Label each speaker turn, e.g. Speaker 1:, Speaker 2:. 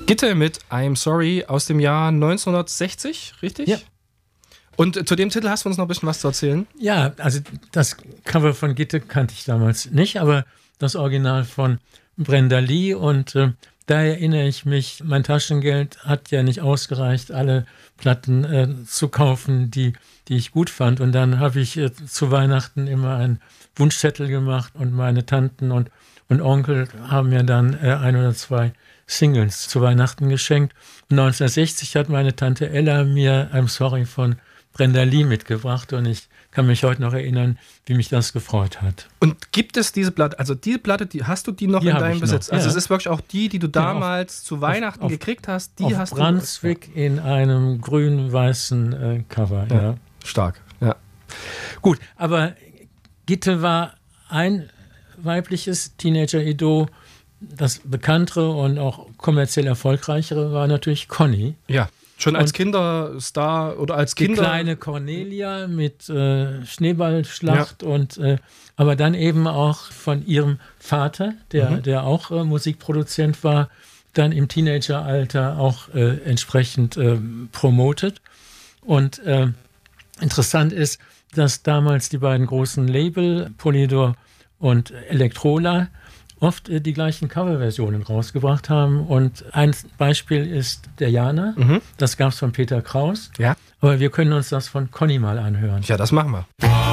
Speaker 1: Gitte mit I'm Sorry aus dem Jahr 1960, richtig?
Speaker 2: Ja.
Speaker 1: Und zu dem Titel hast du uns noch ein bisschen was zu erzählen?
Speaker 2: Ja, also das Cover von Gitte kannte ich damals nicht, aber das Original von Brenda Lee und da erinnere ich mich, mein Taschengeld hat ja nicht ausgereicht, alle Platten zu kaufen, die ich gut fand. Und dann habe ich zu Weihnachten immer einen Wunschzettel gemacht und meine Tanten und Onkel haben mir dann 1 oder 2 Singles zu Weihnachten geschenkt. Und 1960 hat meine Tante Ella mir I'm Sorry von Brenda Lee mitgebracht und ich kann mich heute noch erinnern, wie mich das gefreut hat.
Speaker 1: Und gibt es diese Platte, also diese Platte, hast du die noch in deinem Besitz? Also
Speaker 2: ja.
Speaker 1: es ist wirklich auch die du damals zu Weihnachten gekriegt hast, die hast
Speaker 2: Brunswick
Speaker 1: du?
Speaker 2: in einem grün-weißen Cover, ja.
Speaker 1: Stark, ja.
Speaker 2: Gut, aber Gitte war ein weibliches Teenager-Idol. Das bekanntere und auch kommerziell erfolgreichere war natürlich Conny.
Speaker 1: Ja. Schon als Kinderstar oder als Kinder.
Speaker 2: Die kleine Cornelia mit Schneeballschlacht und aber dann eben auch von ihrem Vater, der auch Musikproduzent war, dann im Teenageralter auch entsprechend promotet. Und interessant ist, dass damals die beiden großen Label, Polydor und Elektrola, oft die gleichen Coverversionen rausgebracht haben. Und ein Beispiel ist der Jana. Das gab es von Peter Kraus.
Speaker 1: Ja.
Speaker 2: Aber wir können uns das von Conny mal anhören.
Speaker 1: Ja, das machen wir.